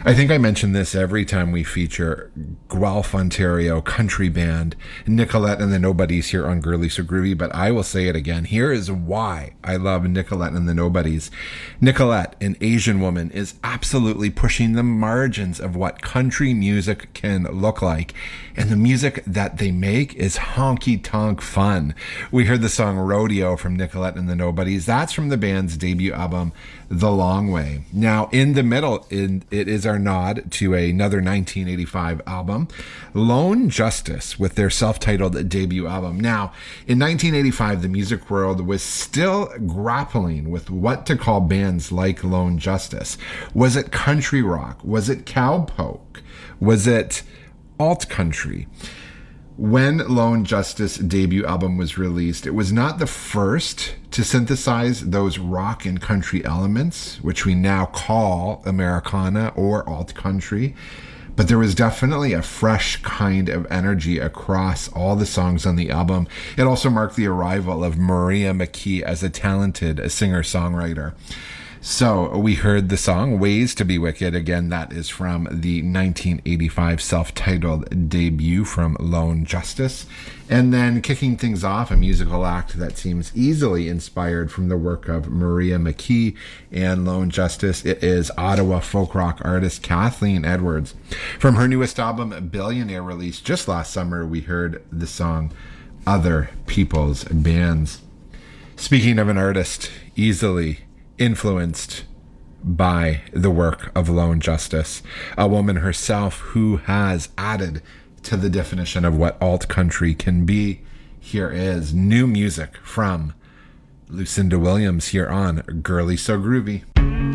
I think I mention this every time we feature Guelph, Ontario country band Nicolette and the Nobodies here on Girly So Groovy, but I will say it again. Here is why I love Nicolette and the Nobodies. Nicolette, an Asian woman, is absolutely pushing the margins of what country music can look like. And the music that they make is honky-tonk fun. We heard the song Rodeo from Nicolette and the Nobodies. That's from the band's debut album, The Long Way. Now, in the middle, it is our nod to another 1985 album, Lone Justice, with their self-titled debut album. Now, in 1985, the music world was still grappling with what to call bands like Lone Justice. Was it country rock? Was it cowpoke? Was it alt country? When Lone Justice debut album was released, it was not the first to synthesize those rock and country elements, which we now call Americana or alt country, but there was definitely a fresh kind of energy across all the songs on the album. It also marked the arrival of Maria McKee as a talented singer-songwriter. So we heard the song Ways to Be Wicked. Again, that is from the 1985 self-titled debut from Lone Justice. And then kicking things off, a musical act that seems easily inspired from the work of Maria McKee and Lone Justice. It is Ottawa folk rock artist Kathleen Edwards. From her newest album, Billionaire, released just last summer, we heard the song Other People's Bands. Speaking of an artist easily influenced by the work of Lone Justice, a woman herself who has added to the definition of what alt country can be. Here is new music from Lucinda Williams here on Girly So Groovy.